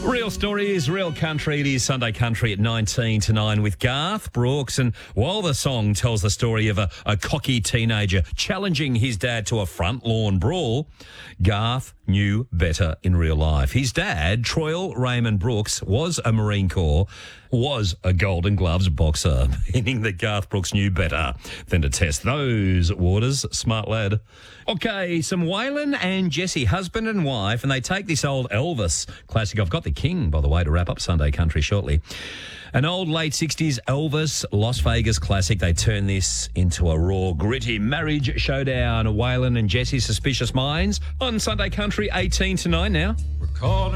Real stories, real country. It is Sunday Country at 19 to 9 with Garth Brooks. And while the song tells the story of a cocky teenager challenging his dad to a front lawn brawl, Garth knew better in real life. His dad, Troy Raymond Brooks, was a Marine Corps, was a Golden Gloves boxer, meaning that Garth Brooks knew better than to test those waters. Smart lad. Okay, some Waylon and Jessie, husband and wife, and they take this old Elvis classic. I've got the King, by the way, to wrap up Sunday Country shortly. An old late 60s Elvis Las Vegas classic. They turn this into a raw, gritty marriage showdown. Waylon and Jessie, Suspicious Minds, on Sunday Country, 18 to 9 now. We're calling